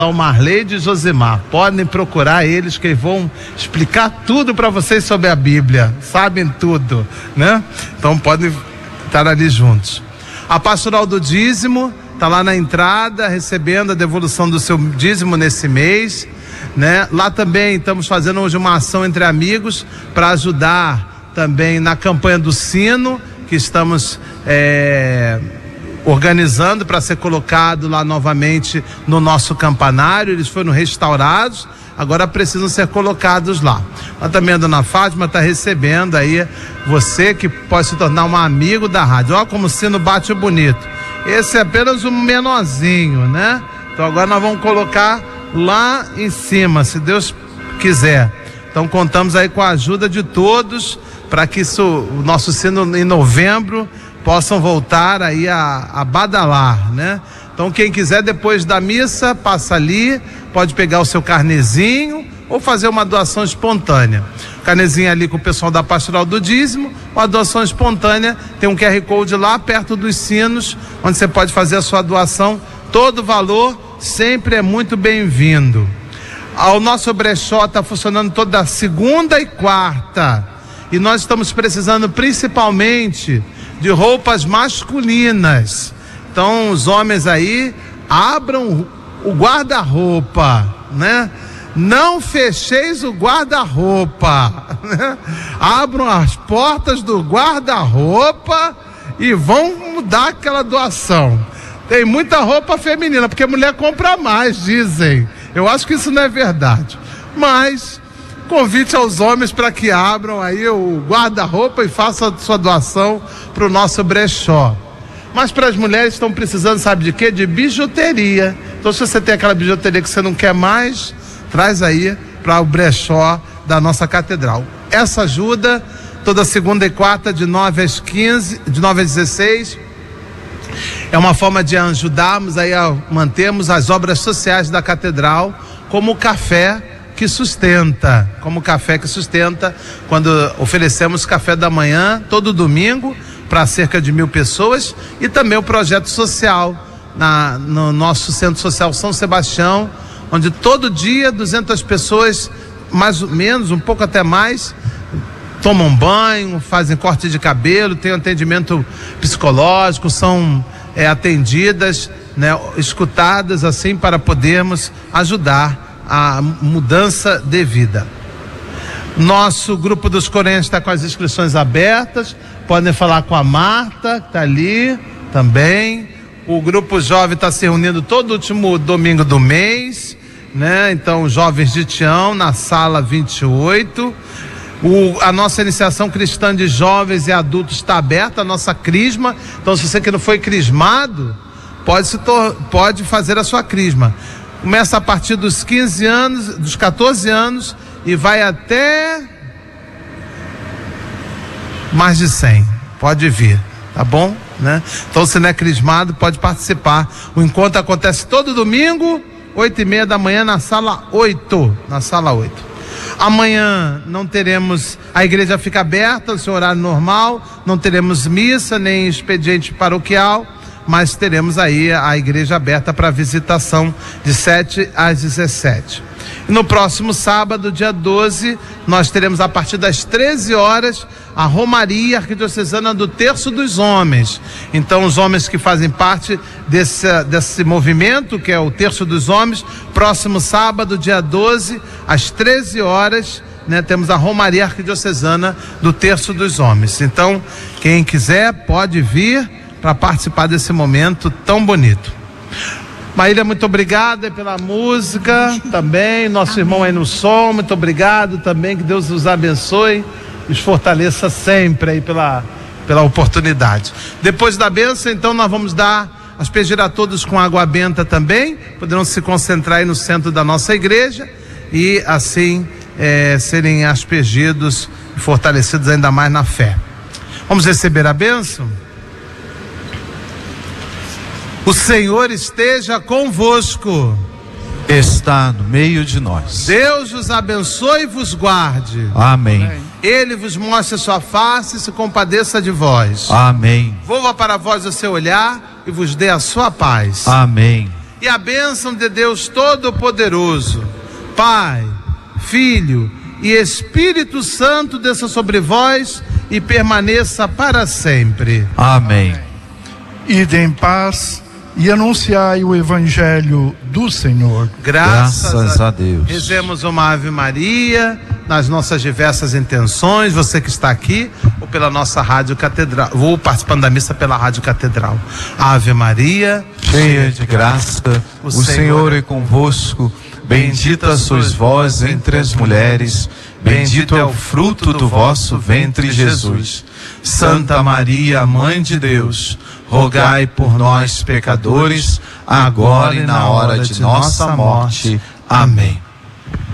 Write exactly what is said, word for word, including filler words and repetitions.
o Marleide e Josimar. Podem procurar eles que vão explicar tudo para vocês sobre a Bíblia. Sabem tudo, né? Então podem estar ali juntos. A pastoral do dízimo está lá na entrada, recebendo a devolução do seu dízimo nesse mês, né? Lá também estamos fazendo hoje uma ação entre amigos para ajudar também na campanha do sino, que estamos é, organizando para ser colocado lá novamente no nosso campanário. Eles foram restaurados, agora precisam ser colocados lá. Mas também a dona Fátima está recebendo aí você que pode se tornar um amigo da rádio. Olha como o sino bate bonito. Esse é apenas um menorzinho, né? Então agora nós vamos colocar lá em cima, se Deus quiser. Então contamos aí com a ajuda de todos para que isso, o nosso sino em novembro possam voltar aí a, a badalar, né? Então quem quiser depois da missa, passa ali, pode pegar o seu carnezinho ou fazer uma doação espontânea. Carnezinho ali com o pessoal da pastoral do dízimo, uma doação espontânea, tem um Q R Code lá perto dos sinos, onde você pode fazer a sua doação. Todo valor sempre é muito bem-vindo. O nosso brechó está funcionando toda segunda e quarta, e nós estamos precisando principalmente de roupas masculinas. Então os homens aí, abram o guarda-roupa, né? Não fecheis o guarda-roupa, né? Abram as portas do guarda-roupa e vão dar aquela doação. Tem muita roupa feminina, porque mulher compra mais, dizem. Eu acho que isso não é verdade, mas convite aos homens para que abram aí o guarda-roupa e façam a sua doação para o nosso brechó. Mas para as mulheres estão precisando, sabe de quê? De bijuteria. Então se você tem aquela bijuteria que você não quer mais, traz aí para o brechó da nossa catedral. Essa ajuda, toda segunda e quarta, de nove às quinze, de nove às dezesseis, é uma forma de ajudarmos aí a mantermos as obras sociais da catedral, como o café que sustenta, como o café que sustenta, quando oferecemos café da manhã, todo domingo, para cerca de mil pessoas, e também o projeto social, na, no nosso Centro Social São Sebastião, onde todo dia duzentas pessoas, mais ou menos, um pouco até mais, tomam banho, fazem corte de cabelo, tem um atendimento psicológico, são é, atendidas, né, escutadas assim, para podermos ajudar a mudança de vida. Nosso grupo dos coreanos está com as inscrições abertas, podem falar com a Marta, que está ali também. O grupo jovem está se reunindo todo último domingo do mês, né? Então, jovens de Tião, na sala vinte e oito. O, a nossa iniciação cristã de jovens e adultos está aberta, a nossa crisma. Então, se você que não foi crismado, pode, se tor- pode fazer a sua crisma. Começa a partir dos quinze anos, dos quatorze anos, e vai até mais de cem. Pode vir, tá bom? Né? Então, se não é crismado, pode participar. O encontro acontece todo domingo, oito e meia da manhã, na sala oito. Na sala oito. Amanhã não teremos, a igreja fica aberta, o seu horário normal, não teremos missa, nem expediente paroquial, mas teremos aí a igreja aberta para visitação de sete às dezessete. E no próximo sábado, dia doze, nós teremos a partir das treze horas a Romaria Arquidiocesana do Terço dos Homens. Então os homens que fazem parte desse, desse movimento, que é o Terço dos Homens, próximo sábado, dia doze, às treze horas, né, temos a Romaria Arquidiocesana do Terço dos Homens. Então quem quiser pode vir para participar desse momento tão bonito. Maíra, muito obrigada pela música também, nosso irmão aí no som, muito obrigado também, que Deus os abençoe, os fortaleça sempre aí pela, pela oportunidade. Depois da bênção, então, nós vamos dar, aspergir a todos com água benta também, poderão se concentrar aí no centro da nossa igreja e assim é, serem aspergidos e fortalecidos ainda mais na fé. Vamos receber a bênção? O Senhor esteja convosco. Está no meio de nós. Deus vos abençoe e vos guarde. Amém. Ele vos mostre a sua face e se compadeça de vós. Amém. Volva para vós o seu olhar e vos dê a sua paz. Amém. e a bênção de Deus Todo-Poderoso, Pai, Filho e Espírito Santo desça sobre vós e permaneça para sempre. Amém. Ide em paz e anunciai o Evangelho do Senhor. Graças, Graças a Deus. Rezemos uma Ave Maria nas nossas diversas intenções, você que está aqui ou pela nossa Rádio Catedral, ou participando da missa pela Rádio Catedral. Ave Maria, Cheia de graça, o Senhor é convosco. Bendita sois vós entre as mulheres, bendito é o fruto do vosso ventre, Jesus. Santa Maria, Mãe de Deus, rogai por nós, pecadores, agora e na hora de nossa morte. Amém.